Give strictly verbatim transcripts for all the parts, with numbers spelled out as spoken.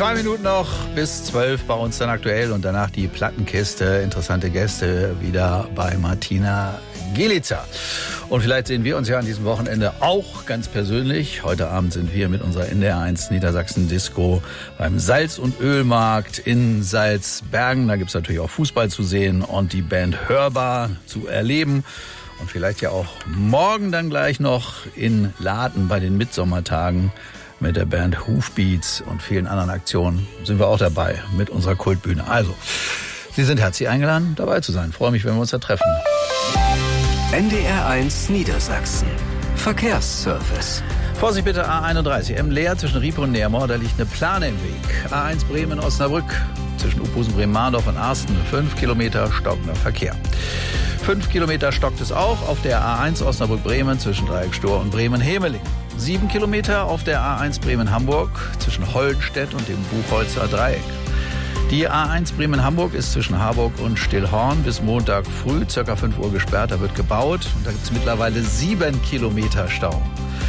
Zwei Minuten noch bis zwölf bei uns dann aktuell und danach die Plattenkiste. Interessante Gäste wieder bei Martina Gielica. Und vielleicht sehen wir uns ja an diesem Wochenende auch ganz persönlich. Heute Abend sind wir mit unserer N D R eins Niedersachsen Disco beim Salz- und Ölmarkt in Salzbergen. Da gibt's natürlich auch Fußball zu sehen und die Band Hörbar zu erleben. Und vielleicht ja auch morgen dann gleich noch in Laden bei den Mitsommertagen mit der Band Hoofbeats und vielen anderen Aktionen sind wir auch dabei mit unserer Kultbühne. Also, Sie sind herzlich eingeladen, dabei zu sein. Ich freue mich, wenn wir uns da treffen. N D R eins Niedersachsen. Verkehrsservice. Vorsicht bitte, A einunddreißig, Emleer zwischen Riepe und Neermoor, da liegt eine Plane im Weg. A eins Bremen-Osnabrück zwischen Uphusen, Bremen-Mahndorf und Arsten, fünf Kilometer stockender Verkehr. fünf Kilometer stockt es auch auf der A eins Osnabrück-Bremen zwischen Dreieckstor und Bremen-Hemeling. sieben Kilometer auf der A eins Bremen-Hamburg zwischen Hollenstedt und dem Buchholzer Dreieck. Die A eins Bremen-Hamburg ist zwischen Harburg und Stillhorn bis Montag früh, circa fünf Uhr gesperrt. Da wird gebaut und da gibt es mittlerweile sieben Kilometer Stau.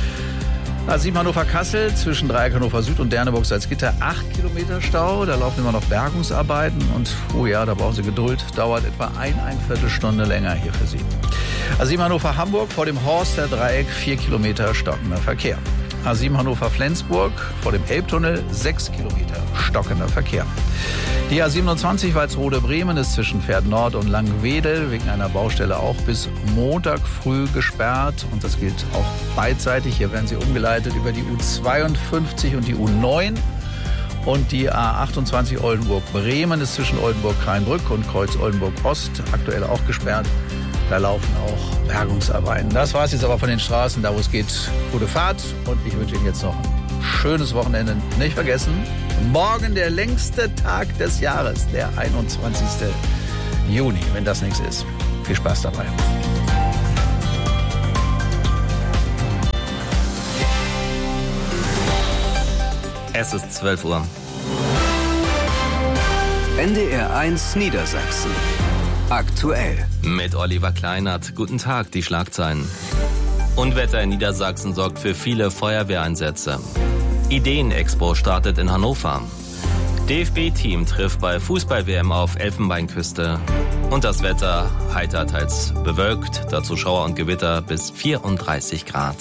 A sieben Hannover-Kassel zwischen Dreieck Hannover Süd und Derneburg-Salzgitter acht Kilometer Stau. Da laufen immer noch Bergungsarbeiten und, oh ja, da brauchen Sie Geduld. Dauert etwa ein, ein Viertelstunde länger hier für Sie. A sieben Hannover-Hamburg vor dem Horster Dreieck vier Kilometer stockender Verkehr. A sieben Hannover-Flensburg vor dem Elbtunnel sechs Kilometer stockender Verkehr. Die A siebenundzwanzig Walsrode-Bremen ist zwischen Pferd Nord und Langwedel wegen einer Baustelle auch bis Montag früh gesperrt. Und das gilt auch beidseitig. Hier werden sie umgeleitet über die U zweiundfünfzig und die U neun. Und die A achtundzwanzig Oldenburg-Bremen ist zwischen Oldenburg-Kreinbrück und Kreuz Oldenburg-Ost aktuell auch gesperrt. Da laufen auch Bergungsarbeiten. Das war es jetzt aber von den Straßen, da wo es geht. Gute Fahrt und ich wünsche Ihnen jetzt noch ein schönes Wochenende. Nicht vergessen, morgen der längste Tag des Jahres, der einundzwanzigste Juni, wenn das nichts ist. Viel Spaß dabei. Es ist zwölf Uhr. N D R eins Niedersachsen. Aktuell. Mit Oliver Kleinert. Guten Tag, die Schlagzeilen. Unwetter in Niedersachsen sorgt für viele Feuerwehreinsätze. Ideen-Expo startet in Hannover. D F B-Team trifft bei Fußball-W M auf Elfenbeinküste. Und das Wetter heiter teils bewölkt, dazu Schauer und Gewitter bis vierunddreißig Grad.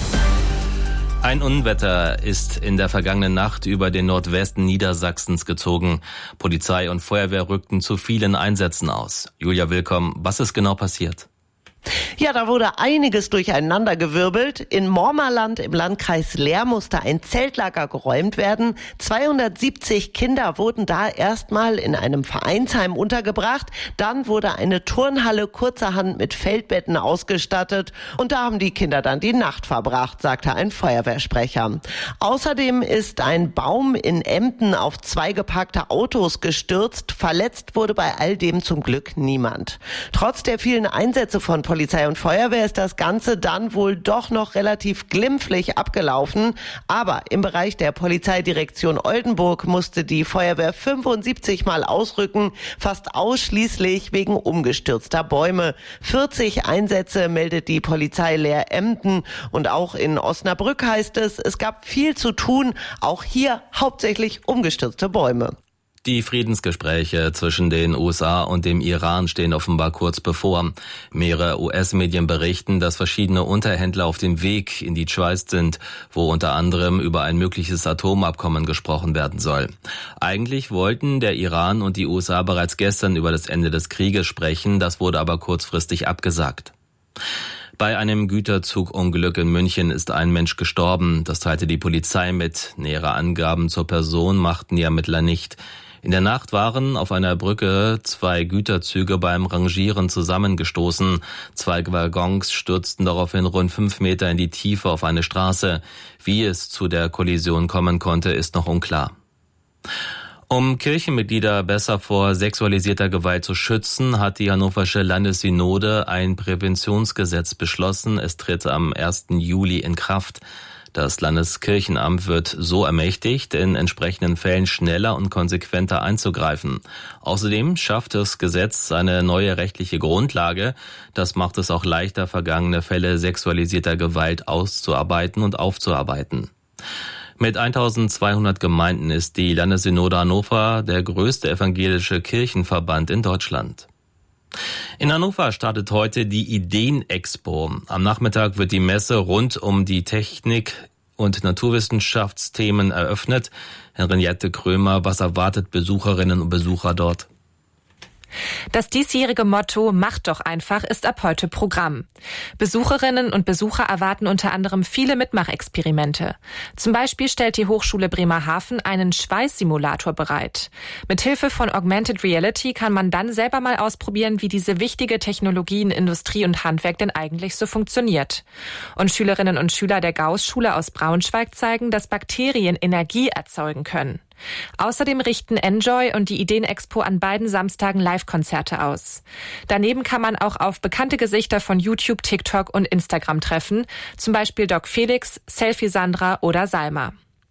Ein Unwetter ist in der vergangenen Nacht über den Nordwesten Niedersachsens gezogen. Polizei und Feuerwehr rückten zu vielen Einsätzen aus. Julia Willkomm, was ist genau passiert? Ja, da wurde einiges durcheinandergewirbelt. In Mormerland im Landkreis Leer musste ein Zeltlager geräumt werden. zweihundertsiebzig Kinder wurden da erstmal in einem Vereinsheim untergebracht. Dann wurde eine Turnhalle kurzerhand mit Feldbetten ausgestattet. Und da haben die Kinder dann die Nacht verbracht, sagte ein Feuerwehrsprecher. Außerdem ist ein Baum in Emden auf zwei geparkte Autos gestürzt. Verletzt wurde bei all dem zum Glück niemand. Trotz der vielen Einsätze von Polizei und Feuerwehr ist das Ganze dann wohl doch noch relativ glimpflich abgelaufen. Aber im Bereich der Polizeidirektion Oldenburg musste die Feuerwehr fünfundsiebzig Mal ausrücken, fast ausschließlich wegen umgestürzter Bäume. vierzig Einsätze meldet die Polizei Leer Emden. Und auch in Osnabrück heißt es, es gab viel zu tun, auch hier hauptsächlich umgestürzte Bäume. Die Friedensgespräche zwischen den U S A und dem Iran stehen offenbar kurz bevor. Mehrere U S-Medien berichten, dass verschiedene Unterhändler auf dem Weg in die Schweiz sind, wo unter anderem über ein mögliches Atomabkommen gesprochen werden soll. Eigentlich wollten der Iran und die U S A bereits gestern über das Ende des Krieges sprechen, das wurde aber kurzfristig abgesagt. Bei einem Güterzugunglück in München ist ein Mensch gestorben. Das teilte die Polizei mit. Nähere Angaben zur Person machten die Ermittler nicht. In der Nacht waren auf einer Brücke zwei Güterzüge beim Rangieren zusammengestoßen. Zwei Waggons stürzten daraufhin rund fünf Meter in die Tiefe auf eine Straße. Wie es zu der Kollision kommen konnte, ist noch unklar. Um Kirchenmitglieder besser vor sexualisierter Gewalt zu schützen, hat die Hannoversche Landessynode ein Präventionsgesetz beschlossen. Es tritt am ersten Juli in Kraft. Das Landeskirchenamt wird so ermächtigt, in entsprechenden Fällen schneller und konsequenter einzugreifen. Außerdem schafft das Gesetz eine neue rechtliche Grundlage. Das macht es auch leichter, vergangene Fälle sexualisierter Gewalt auszuarbeiten und aufzuarbeiten. Mit eintausendzweihundert Gemeinden ist die Landessynode Hannover der größte evangelische Kirchenverband in Deutschland. In Hannover startet heute die Ideen-Expo. Am Nachmittag wird die Messe rund um die Technik- und Naturwissenschaftsthemen eröffnet. Henriette Krömer, was erwartet Besucherinnen und Besucher dort? Das diesjährige Motto "Macht doch einfach" ist ab heute Programm. Besucherinnen und Besucher erwarten unter anderem viele Mitmachexperimente. Zum Beispiel stellt die Hochschule Bremerhaven einen Schweißsimulator bereit. Mithilfe von Augmented Reality kann man dann selber mal ausprobieren, wie diese wichtige Technologie in Industrie und Handwerk denn eigentlich so funktioniert. Und Schülerinnen und Schüler der Gauß-Schule aus Braunschweig zeigen, dass Bakterien Energie erzeugen können. Außerdem richten Enjoy und die Ideen-Expo an beiden Samstagen Live-Konzerte aus. Daneben kann man auch auf bekannte Gesichter von YouTube, TikTok und Instagram treffen, zum Beispiel Doc Felix, Selfie Sandra oder Salma.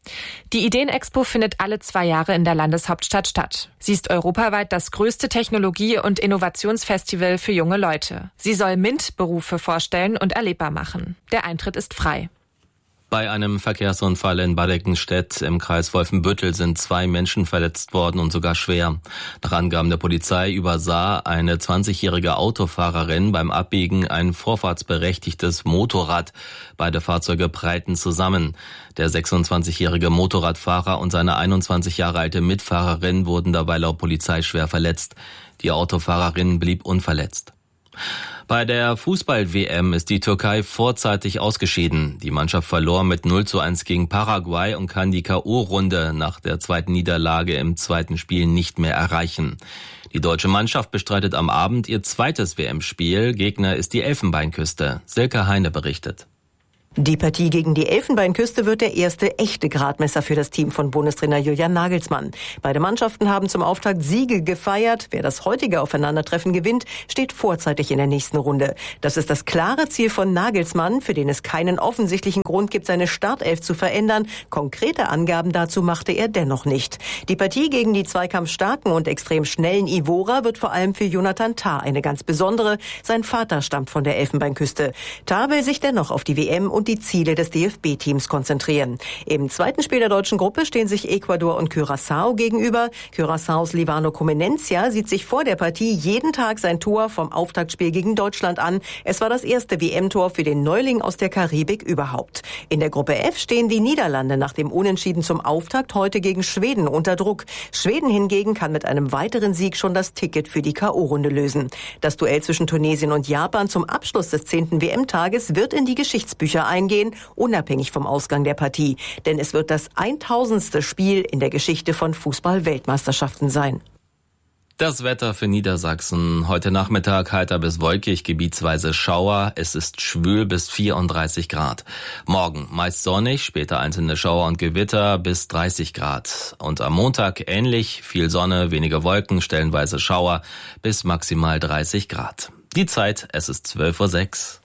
Die Ideen-Expo findet alle zwei Jahre in der Landeshauptstadt statt. Sie ist europaweit das größte Technologie- und Innovationsfestival für junge Leute. Sie soll MINT-Berufe vorstellen und erlebbar machen. Der Eintritt ist frei. Bei einem Verkehrsunfall in Bad Eckenstedt im Kreis Wolfenbüttel sind zwei Menschen verletzt worden und sogar schwer. Nach Angaben der Polizei übersah eine zwanzigjährige Autofahrerin beim Abbiegen ein vorfahrtsberechtigtes Motorrad. Beide Fahrzeuge prallten zusammen. Der sechsundzwanzigjährige Motorradfahrer und seine einundzwanzig Jahre alte Mitfahrerin wurden dabei laut Polizei schwer verletzt. Die Autofahrerin blieb unverletzt. Bei der Fußball-W M ist die Türkei vorzeitig ausgeschieden. Die Mannschaft verlor mit null zu eins gegen Paraguay und kann die K O-Runde nach der zweiten Niederlage im zweiten Spiel nicht mehr erreichen. Die deutsche Mannschaft bestreitet am Abend ihr zweites W M-Spiel. Gegner ist die Elfenbeinküste. Silke Heine berichtet. Die Partie gegen die Elfenbeinküste wird der erste echte Gradmesser für das Team von Bundestrainer Julian Nagelsmann. Beide Mannschaften haben zum Auftakt Siege gefeiert. Wer das heutige Aufeinandertreffen gewinnt, steht vorzeitig in der nächsten Runde. Das ist das klare Ziel von Nagelsmann, für den es keinen offensichtlichen Grund gibt, seine Startelf zu verändern. Konkrete Angaben dazu machte er dennoch nicht. Die Partie gegen die zweikampfstarken und extrem schnellen Ivora wird vor allem für Jonathan Tah eine ganz besondere. Sein Vater stammt von der Elfenbeinküste. Tah will sich dennoch auf die W M und die Ziele des D F B-Teams konzentrieren. Im zweiten Spiel der deutschen Gruppe stehen sich Ecuador und Curaçao gegenüber. Curaçaos Livano Comenencia sieht sich vor der Partie jeden Tag sein Tor vom Auftaktspiel gegen Deutschland an. Es war das erste W M-Tor für den Neuling aus der Karibik überhaupt. In der Gruppe F stehen die Niederlande nach dem Unentschieden zum Auftakt heute gegen Schweden unter Druck. Schweden hingegen kann mit einem weiteren Sieg schon das Ticket für die K O-Runde lösen. Das Duell zwischen Tunesien und Japan zum Abschluss des zehnten W M-Tages wird in die Geschichtsbücher eingehen, unabhängig vom Ausgang der Partie. Denn es wird das tausendste Spiel in der Geschichte von Fußball-Weltmeisterschaften sein. Das Wetter für Niedersachsen. Heute Nachmittag heiter bis wolkig, gebietsweise Schauer. Es ist schwül bis vierunddreißig Grad. Morgen meist sonnig, später einzelne Schauer und Gewitter bis dreißig Grad. Und am Montag ähnlich, viel Sonne, wenige Wolken, stellenweise Schauer bis maximal dreißig Grad. Die Zeit, es ist zwölf Uhr sechs.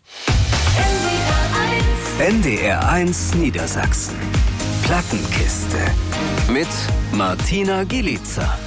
N D R eins Niedersachsen. Plattenkiste. Mit Martina Gielica.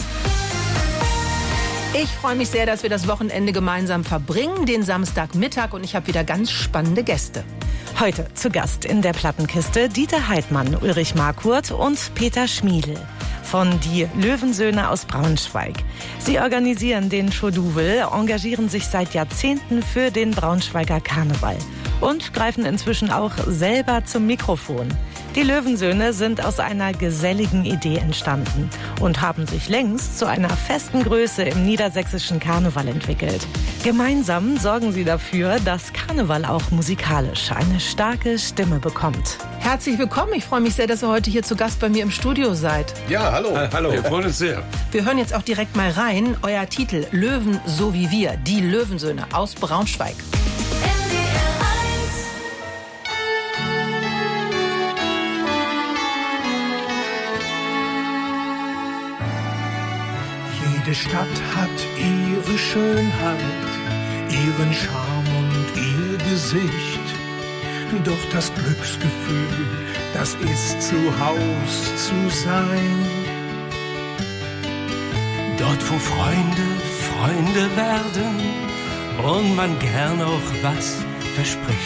Ich freue mich sehr, dass wir das Wochenende gemeinsam verbringen, den Samstagmittag, und ich habe wieder ganz spannende Gäste. Heute zu Gast in der Plattenkiste Dieter Heidmann, Ulrich Markurt und Peter Schmiedl von Die Löwensöhne aus Braunschweig. Sie organisieren den Schoduvel, engagieren sich seit Jahrzehnten für den Braunschweiger Karneval und greifen inzwischen auch selber zum Mikrofon. Die Löwensöhne sind aus einer geselligen Idee entstanden und haben sich längst zu einer festen Größe im niedersächsischen Karneval entwickelt. Gemeinsam sorgen sie dafür, dass Karneval auch musikalisch eine starke Stimme bekommt. Herzlich willkommen, ich freue mich sehr, dass ihr heute hier zu Gast bei mir im Studio seid. Ja, hallo. Ha, hallo, wir freuen uns sehr. Wir hören jetzt auch direkt mal rein. Euer Titel Löwen so wie wir, die Löwensöhne aus Braunschweig. Jede Stadt hat ihre Schönheit, ihren Charme und ihr Gesicht. Doch das Glücksgefühl, das ist zu Haus zu sein. Dort, wo Freunde Freunde werden und man gern auch was verspricht.